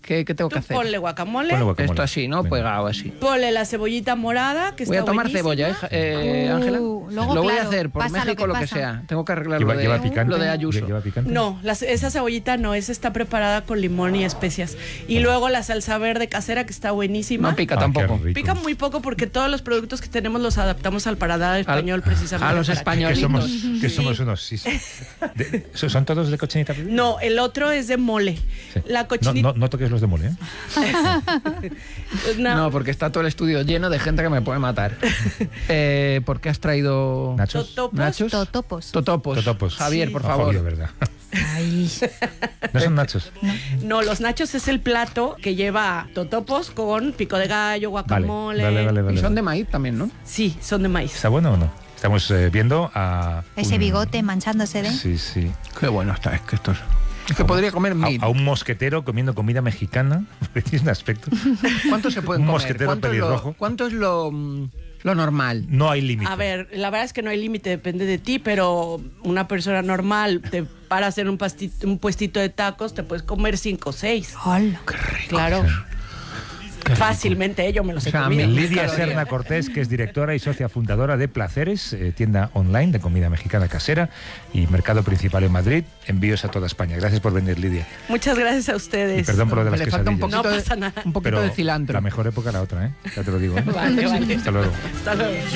¿Qué tengo que Tú hacer? ponle guacamole. Ponle guacamole. Esto así, ¿no? Venga. Pegado así. Ponle la cebollita morada, que Voy está a tomar buenísima. cebolla, Ángela. luego, lo voy a claro, hacer por pasa lo México, que lo que pasa. sea. Tengo que arreglar lo ¿Lleva de, picante? lo de Ayuso. ¿Lleva picante? No, esa cebollita no, esa está preparada con limón y especias. Y luego la salsa verde casera, que está buenísima. No pica Ah, tampoco. qué rico. Pica muy poco porque todos los productos que tenemos los adaptamos al paladar español precisamente. a los para que- españolitos. Que somos unos... Sí. ¿Son todos de cochinita pibil? No, el otro es de mole. Sí. La cochinita... No toques los de mole, ¿eh? No, porque está todo el estudio lleno de gente que me puede matar. ¿Por qué has traído ¿Nachos? Totopos. nachos? Totopos. Totopos. Javier, por No, favor. Javier, ¿verdad? Ay, No son nachos. No, los nachos es el plato que lleva totopos con pico de gallo, guacamole. Vale. Y son de maíz también, ¿no? Sí, son de maíz. ¿Está bueno o no? Estamos viendo a... ese bigote manchándose de... Sí. Qué bueno está, es que esto es que podría comer mil. A un mosquetero comiendo comida mexicana. Porque tiene un aspecto. ¿Cuánto se pueden Un comer? mosquetero ¿Cuánto pelirrojo. ¿Cuánto es lo normal? No hay límite. A ver, la verdad es que no hay límite, depende de ti, pero una persona normal te para hacer un puestito de tacos, te puedes comer 5 o 6. Hola. Claro. Fácilmente, yo me los he O sea, comido. Lidia Calorías. Serna Cortés, que es directora y socia fundadora de Placeres, tienda online de comida mexicana casera y mercado principal en Madrid. Envíos a toda España. Gracias por venir, Lidia. Muchas gracias a ustedes. Y perdón por lo de las Le falta un quesadillas. poquito, No pasa nada. un poquito Pero de cilantro. la mejor época la otra, ¿eh? Ya te lo digo. ¿eh? Vale. Hasta luego. Hasta luego.